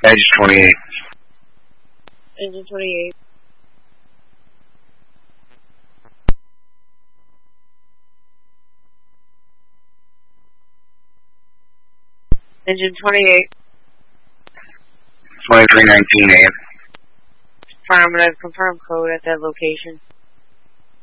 Engine 28. Engine 28. Engine 28. 2319 AM. Affirmative. Confirm code at that location.